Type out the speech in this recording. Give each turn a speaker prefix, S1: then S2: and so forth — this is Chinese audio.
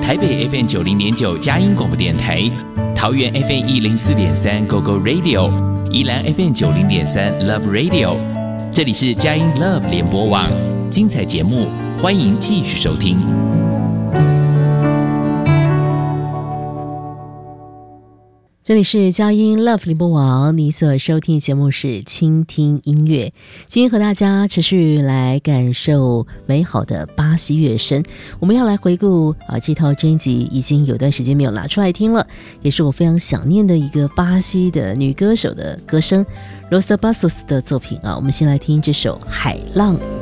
S1: 台北 FM90.9 佳音广播电台，桃园 FM104.3 GoGo Radio， 宜兰 FM90.3 Love Radio。这里是佳音 Love 联播网，精彩节目，欢迎继续收听。
S2: 这里是佳音 Love 联播网，你所收听的节目是倾听音乐。今天和大家持续来感受美好的巴西乐声。我们要来回顾这套专辑已经有段时间没有拿出来听了，也是我非常想念的一个巴西的女歌手的歌声 Rosa Bastos 的作品我们先来听这首《海浪》。